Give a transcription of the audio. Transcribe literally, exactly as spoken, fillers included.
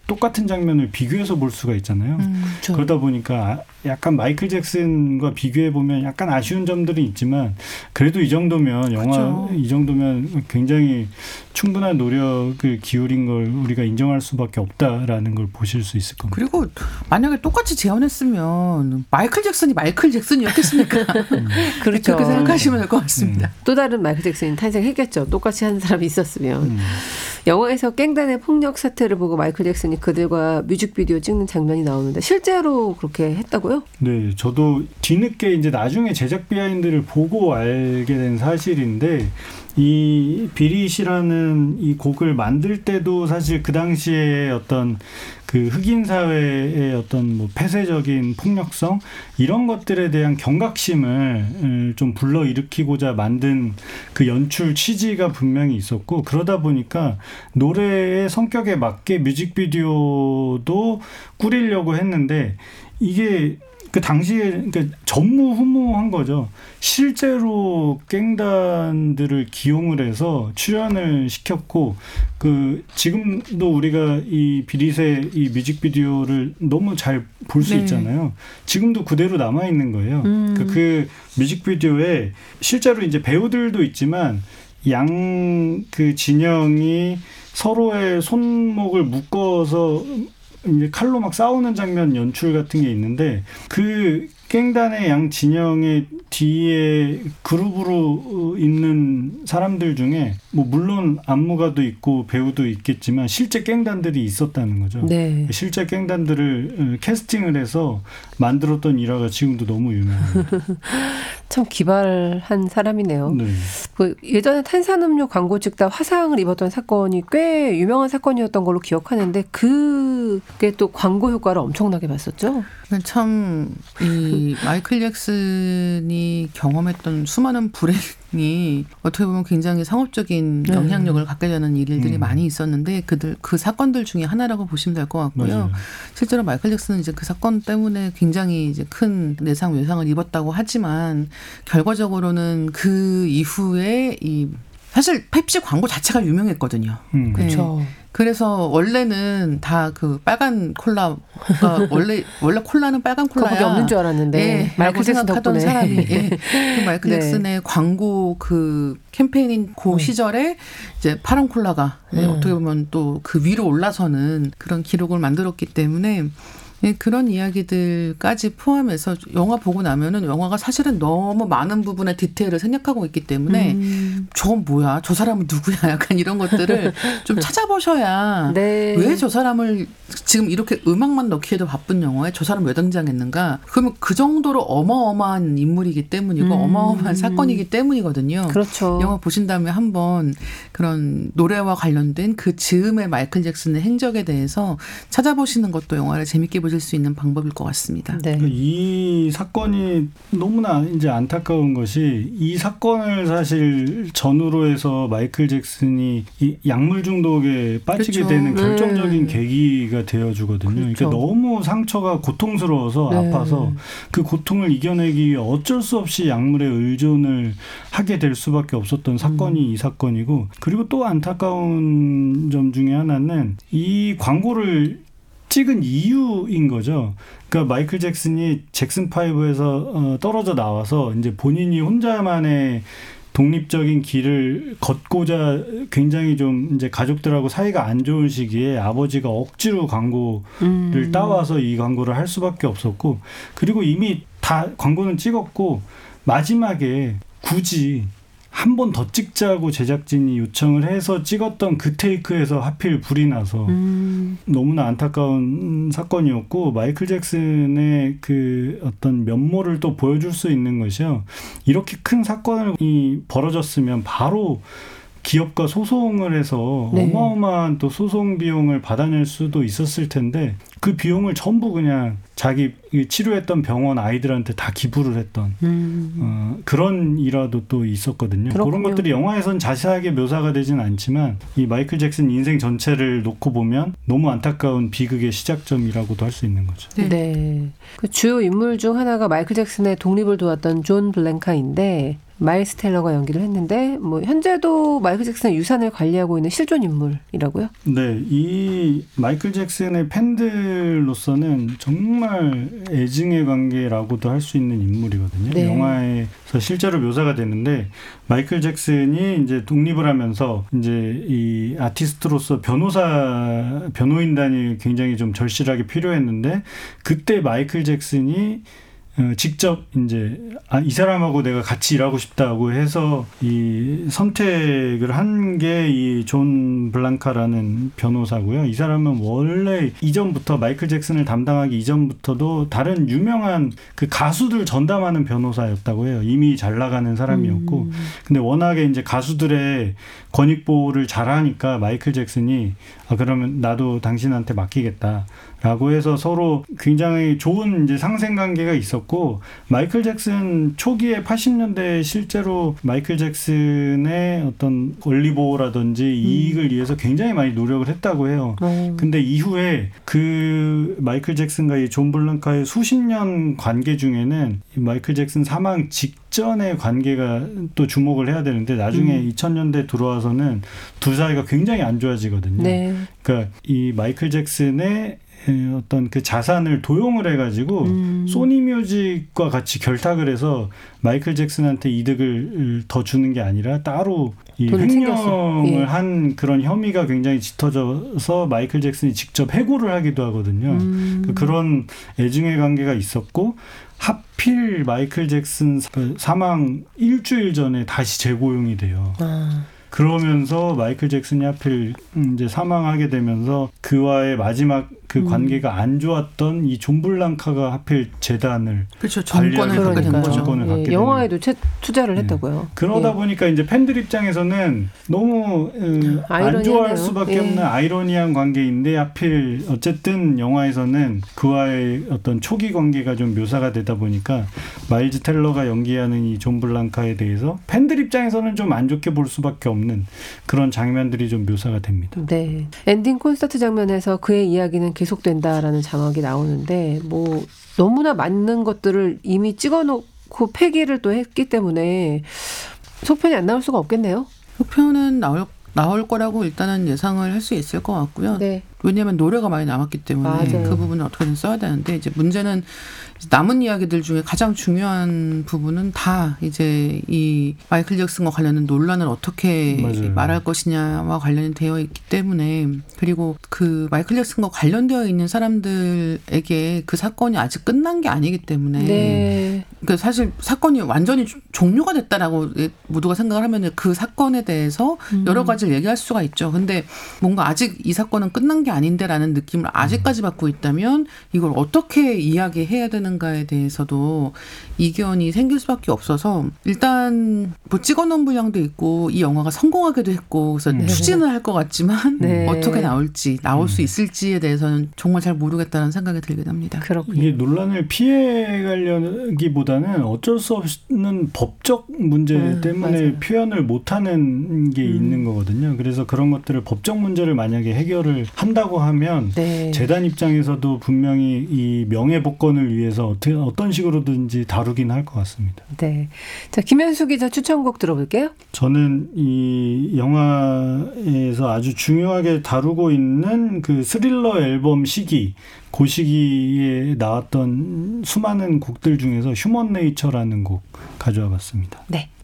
똑같은 장면을 비교해서 볼 수가 있잖아요. 음, 그렇죠. 그러다 보니까 약간 마이클 잭슨과 비교해 보면 약간 아쉬운 점들이 있지만 그래도 이 정도면 영화 그렇죠. 이 정도면 굉장히 충분한 노력을 기울인 걸 우리가 인정할 수밖에 없다라는 걸 보실 수 있을 겁니다. 그리고 만약에 똑같이 재현했으면 마이클 잭슨이 마이클 잭슨이었겠습니까? 음. 그렇죠. 그렇게 생각하시면 될 것 같습니다. 음. 또 다른 마이클 잭슨이 탄생했겠죠. 똑같이 한 사람이 있었으면. 음. 영화에서 갱단의 폭력 사태를 보고 마이클 잭슨이 그들과 뮤직비디오 찍는 장면이 나오는데 실제로 그렇게 했다고요? 네, 저도 뒤늦게 이제 나중에 제작 비하인드를 보고 알게 된 사실인데 이 비릿이라는 이 곡을 만들 때도 사실 그 당시에 어떤 그 흑인 사회의 어떤 뭐 폐쇄적인 폭력성 이런 것들에 대한 경각심을 좀 불러일으키고자 만든 그 연출 취지가 분명히 있었고 그러다 보니까 노래의 성격에 맞게 뮤직비디오도 꾸리려고 했는데 이게 그 당시에 그러니까 전무후무한 거죠. 실제로 갱단들을 기용을 해서 출연을 시켰고 그 지금도 우리가 이 비릿의 이 뮤직비디오를 너무 잘 볼 수 네. 있잖아요. 지금도 그대로 남아 있는 거예요. 음. 그, 그 뮤직비디오에 실제로 이제 배우들도 있지만 양 그 진영이 서로의 손목을 묶어서 이제 칼로 막 싸우는 장면 연출 같은 게 있는데 그 갱단의 양 진영의 뒤에 그룹으로 있는 사람들 중에 뭐 물론 안무가도 있고 배우도 있겠지만 실제 갱단들이 있었다는 거죠. 네. 실제 갱단들을 캐스팅을 해서 만들었던 일화가 지금도 너무 유명합니다. 참 기발한 사람이네요. 네. 그 예전에 탄산음료 광고 찍다 화상을 입었던 사건이 꽤 유명한 사건이었던 걸로 기억하는데 그게 또 광고 효과를 엄청나게 봤었죠. 참 이 마이클 잭슨이 경험했던 수많은 불행이 어떻게 보면 굉장히 상업적인 영향력을 네. 갖게 되는 일들이 음. 많이 있었는데 그들 그 사건들 중에 하나라고 보시면 될 것 같고요. 맞아요. 실제로 마이클 잭슨은 이제 그 사건 때문에 굉장히 이제 큰 내상 외상을 입었다고 하지만 결과적으로는 그 이후에 이 사실 펩시 광고 자체가 유명했거든요. 음. 그렇죠. 네. 그래서 원래는 다 그 빨간 콜라가 원래 원래 콜라는 빨간 콜라야. 거기 없는 줄 알았는데 예, 마이클 잭슨 생각하던 덕분에. 사람이 예, 그 마이클 네. 잭슨의 광고 그 캠페인인 그 음. 시절에 이제 파란 콜라가 음. 예, 어떻게 보면 또 그 위로 올라서는 그런 기록을 만들었기 때문에. 네, 그런 이야기들까지 포함해서 영화 보고 나면은 영화가 사실은 너무 많은 부분의 디테일을 생략하고 있기 때문에 음. 저건 뭐야? 저 사람은 누구야? 약간 이런 것들을 좀 찾아보셔야 네. 왜 저 사람을 지금 이렇게 음악만 넣기에도 바쁜 영화에 저 사람 왜 등장했는가? 그러면 그 정도로 어마어마한 인물이기 때문이고 음. 어마어마한 사건이기 때문이거든요. 그렇죠. 영화 보신 다음에 한번 그런 노래와 관련된 그 즈음의 마이클 잭슨의 행적에 대해서 찾아보시는 것도 영화를 재밌게 보실 수 있는 방법일 것 같습니다. 네. 이 사건이 너무나 이제 안타까운 것이 이 사건을 사실 전후로 해서 마이클 잭슨이 이 약물 중독에 빠지게 그렇죠. 되는 결정적인 네. 계기가 되어주거든요. 그렇죠. 그러니까 너무 상처가 고통스러워서 네. 아파서 그 고통을 이겨내기 위해 어쩔 수 없이 약물에 의존을 하게 될 수밖에 없었던 사건이 음. 이 사건이고 그리고 또 안타까운 점 중에 하나는 이 광고를 찍은 이유인 거죠. 그러니까 마이클 잭슨이 잭슨 파이브에서 어, 떨어져 나와서 이제 본인이 혼자만의 독립적인 길을 걷고자 굉장히 좀 이제 가족들하고 사이가 안 좋은 시기에 아버지가 억지로 광고를 음. 따와서 이 광고를 할 수밖에 없었고 그리고 이미 다 광고는 찍었고 마지막에 굳이 한 번 더 찍자고 제작진이 요청을 해서 찍었던 그 테이크에서 하필 불이 나서 음. 너무나 안타까운 사건이었고 마이클 잭슨의 그 어떤 면모를 또 보여줄 수 있는 것이요. 이렇게 큰 사건이 벌어졌으면 바로 기업과 소송을 해서 네. 어마어마한 또 소송 비용을 받아낼 수도 있었을 텐데 그 비용을 전부 그냥 자기 치료했던 병원 아이들한테 다 기부를 했던 음. 어, 그런 일화도 또 있었거든요. 그렇군요. 그런 것들이 영화에선 자세하게 묘사가 되진 않지만 이 마이클 잭슨 인생 전체를 놓고 보면 너무 안타까운 비극의 시작점이라고도 할 수 있는 거죠. 네. 네. 그 주요 인물 중 하나가 마이클 잭슨의 독립을 도왔던 존 블랭카인데 마일스 텔러가 연기를 했는데 뭐 현재도 마이클 잭슨의 유산을 관리하고 있는 실존 인물이라고요? 네, 이 마이클 잭슨의 팬들로서는 정말 애증의 관계라고도 할 수 있는 인물이거든요. 네. 영화에서 실제로 묘사가 되는데 마이클 잭슨이 이제 독립을 하면서 이제 이 아티스트로서 변호사 변호인단이 굉장히 좀 절실하게 필요했는데 그때 마이클 잭슨이 직접 이제 아, 이 사람하고 내가 같이 일하고 싶다고 해서 이 선택을 한 게 이 존 블랑카라는 변호사고요. 이 사람은 원래 이전부터 마이클 잭슨을 담당하기 이전부터도 다른 유명한 그 가수들 전담하는 변호사였다고 해요. 이미 잘 나가는 사람이었고. 음. 근데 워낙에 이제 가수들의 권익 보호를 잘하니까 마이클 잭슨이 아, 그러면 나도 당신한테 맡기겠다. 라고 해서 서로 굉장히 좋은 이제 상생관계가 있었고, 마이클 잭슨 초기에 팔십 년대에 실제로 마이클 잭슨의 어떤 권리보호라든지 음. 이익을 위해서 굉장히 많이 노력을 했다고 해요. 음. 근데 이후에 그 마이클 잭슨과 이 존 블랑카의 수십 년 관계 중에는 이 마이클 잭슨 사망 직전의 관계가 또 주목을 해야 되는데 나중에 음. 이천 년대 들어와서는 두 사이가 굉장히 안 좋아지거든요. 네. 그러니까 이 마이클 잭슨의 어떤 그 자산을 도용을 해가지고 음. 소니뮤직과 같이 결탁을 해서 마이클 잭슨한테 이득을 더 주는 게 아니라 따로 이 횡령을 예. 한 그런 혐의가 굉장히 짙어져서 마이클 잭슨이 직접 해고를 하기도 하거든요. 음. 그런 애증의 관계가 있었고 하필 마이클 잭슨 사망 일주일 전에 다시 재고용이 돼요. 아. 그러면서 마이클 잭슨이 하필 이제 사망하게 되면서 그와의 마지막 그 관계가 음. 안 좋았던 이 존 블랑카가 하필 재단을 그렇죠. 정권을 갖게 된 거죠. 정권을 예, 갖게 영화에도 채, 투자를 예. 했다고요. 그러다 예. 보니까 이제 팬들 입장에서는 너무 음, 안 좋아할 수밖에 예. 없는 아이러니한 관계인데 하필 어쨌든 영화에서는 그와의 어떤 초기 관계가 좀 묘사가 되다 보니까 마일즈 텔러가 연기하는 이 존 블랑카에 대해서 팬들 입장에서는 좀 안 좋게 볼 수밖에 없는 그런 장면들이 좀 묘사가 됩니다. 네. 엔딩 콘서트 장면에서 그의 이야기는 계속된다라는 자막이 나오는데 뭐 너무나 많은 것들을 이미 찍어놓고 폐기를 또 했기 때문에 속편이 안 나올 수가 없겠네요. 속편은 나올 나올 거라고 일단은 예상을 할 수 있을 것 같고요. 네. 왜냐하면 노래가 많이 남았기 때문에 맞아요. 그 부분은 어떻게든 써야 되는데 이제 문제는 남은 이야기들 중에 가장 중요한 부분은 다 이제 이 마이클 잭슨과 관련된 논란을 어떻게 맞아요. 말할 것이냐와 관련이 되어 있기 때문에 그리고 그 마이클 잭슨과 관련되어 있는 사람들에게 그 사건이 아직 끝난 게 아니기 때문에 네. 그러니까 사실 사건이 완전히 종료가 됐다라고 모두가 생각을 하면 그 사건에 대해서 음. 여러 가지를 얘기할 수가 있죠. 근데 뭔가 아직 이 사건은 끝난 게 아닌데라는 느낌을 아직까지 받고 있다면 이걸 어떻게 이야기해야 되는가에 대해서도 이견이 생길 수밖에 없어서 일단 뭐 찍어놓은 분량도 있고 이 영화가 성공하기도 했고 그래서 네. 추진을 할 것 같지만 네. 어떻게 나올지 나올 수 있을지에 대해서는 정말 잘 모르겠다는 생각이 들긴 합니다. 그렇군요. 이게 논란을 피해가려기보다는 어쩔 수 없는 법적 문제 음, 때문에 맞아요. 표현을 못하는 게 음. 있는 거거든요. 그래서 그런 것들을 법적 문제를 만약에 해결을 한다고 하면 네. 재단 입장에서도 분명히 이 명예복권을 위해서 어떻게, 어떤 식으로든지 다루긴 할 것 같습니다. 네. 자, 김현수 기자 추천곡 들어볼게요. 저는 이 영화에서 아주 중요하게 다루고 있는 그 스릴러 앨범 시기, 그 시기에 나왔던 수많은 곡들 중에서 휴먼 네이처라는 곡 가져와 봤습니다. 네.